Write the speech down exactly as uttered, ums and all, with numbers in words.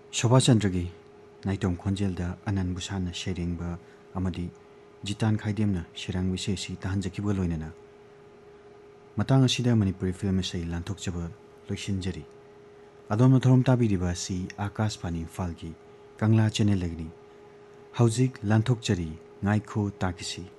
शोभा चंद्र की नाइटोम खोंजेल दा अनन बुसान शेरिंग बा अमदी जितान खाइदेम ना शिरांग विशेषी तहन जकीबो लोइनना मतंग असिदा मणिपुरी फिल्म से लांथोक जब लोइसिनजरी अदोम थोरम ताबिरिबा सी आकाश पानी फालगी कंगला चैनल लगनी हौजिक लांथोक जरी नाइखो ताकिसी।